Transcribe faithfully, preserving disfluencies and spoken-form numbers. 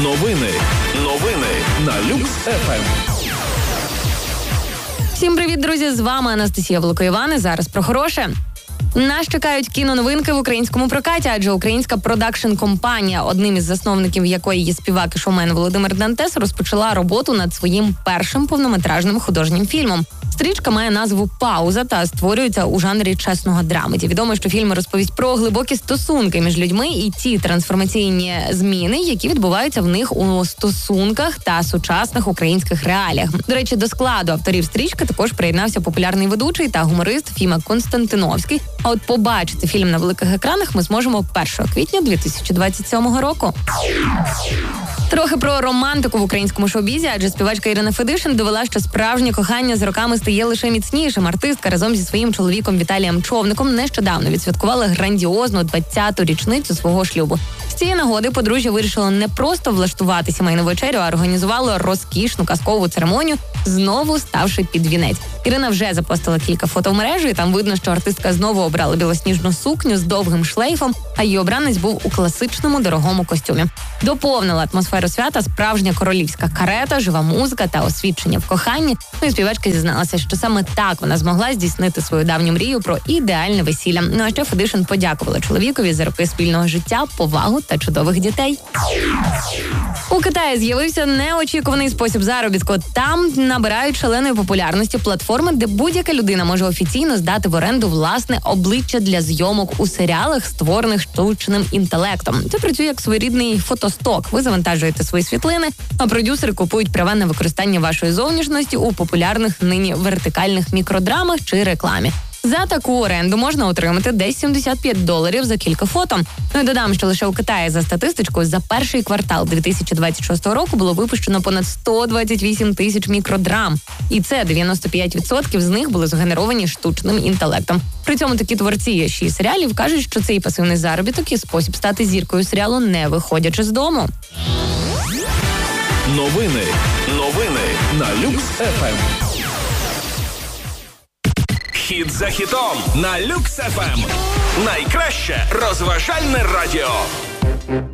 Новини. Новини на Люкс еф ем. Всім привіт, друзі! З вами Анастасія Волокоїван. І зараз про хороше. Нас чекають кіноновинки в українському прокаті, адже українська продакшн-компанія, одним із засновників якої є співак і шоумен Володимир Дантес, розпочала роботу над своїм першим повнометражним художнім фільмом. Стрічка має назву «Пауза» та створюється у жанрі чесного драмеді. Відомо, що фільм розповість про глибокі стосунки між людьми і ті трансформаційні зміни, які відбуваються в них у стосунках та сучасних українських реаліях. До речі, до складу авторів стрічки також приєднався популярний ведучий та гуморист Фіма Константиновський. А от побачити фільм на великих екранах ми зможемо першого квітня дві тисячі двадцять сьомого року. Трохи про романтику в українському шоу-бізі, адже співачка Ірина Федишин довела, що справжнє кохання з роками стає лише міцнішим. Артистка разом зі своїм чоловіком Віталієм Човником нещодавно відсвяткували грандіозну двадцяту річницю свого шлюбу. З цієї нагоди подружжя вирішило не просто влаштувати сімейну вечерю, а організувало розкішну казкову церемонію, знову ставши під вінець. Ірина вже запостила кілька фото в мережу, і там видно, що артистка знову обрала білосніжну сукню з довгим шлейфом, а її обранець був у класичному дорогому костюмі. Доповнила атмосферу свята справжня королівська карета, жива музика та освідчення в коханні. Ну і співачка зізналася, що саме так вона змогла здійснити свою давню мрію про ідеальне весілля. Ну а ще Федишин подякувала чоловікові за роки спільного життя, повагу та чудових дітей. У Китаї з'явився неочікуваний спосіб заробітку. Там набирають шаленої популярності платформи, де будь-яка людина може офіційно здати в оренду власне обличчя для зйомок у серіалах, створених штучним інтелектом. Це працює як своєрідний фотосток. Ви завантажуєте свої світлини, а продюсери купують права на використання вашої зовнішності у популярних нині вертикальних мікродрамах чи рекламі. За таку оренду можна отримати десь сімдесят п'ять доларів за кілька фото. Ну і додам, що лише у Китаї за статистичкою за перший квартал дві тисячі двадцять шостого року було випущено понад сто двадцять вісім тисяч мікродрам. І це дев'яносто п'ять відсотків з них були згенеровані штучним інтелектом. При цьому такі творці ще й серіалів кажуть, що цей пасивний заробіток і спосіб стати зіркою серіалу, не виходячи з дому. Новини. Новини на Люкс еф ем. Хіт за хітом на Люкс еф ем. Найкраще розважальне радіо.